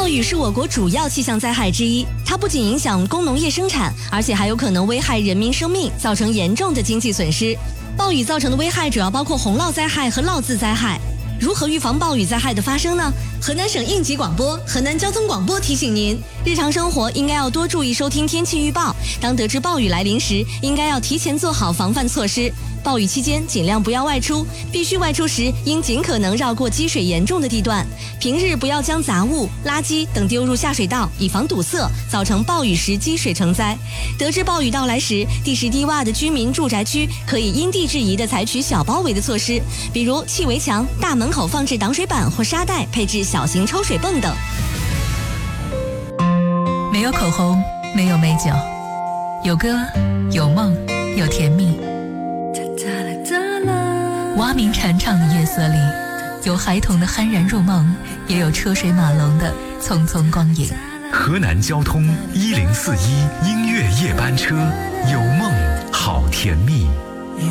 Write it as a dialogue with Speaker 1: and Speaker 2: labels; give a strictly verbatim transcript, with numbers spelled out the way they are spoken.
Speaker 1: 暴雨是我国主要气象灾害之一，它不仅影响工农业生产，而且还有可能危害人民生命，造成严重的经济损失。暴雨造成的危害主要包括洪涝灾害和涝渍灾害。如何预防暴雨灾害的发生呢？河南省应急广播、河南交通广播提醒您，日常生活应该要多注意收听天气预报。当得知暴雨来临时，应该要提前做好防范措施。暴雨期间尽量不要外出，必须外出时应尽可能绕过积水严重的地段。平日不要将杂物、垃圾等丢入下水道，以防堵塞，造成暴雨时积水成灾。得知暴雨到来时，地势低洼的居民住宅区可以因地制宜地采取小包围的措施，比如砌围墙、大门口放置挡水板或沙袋，配置小型抽水泵等。
Speaker 2: 没有口红，没有美酒，有歌，有梦，有甜蜜。蛙鸣蝉唱的夜色里，有孩童的酣然入梦，也有车水马龙的匆匆光影。
Speaker 3: 河南交通一零四一音乐夜班车，有梦好甜蜜。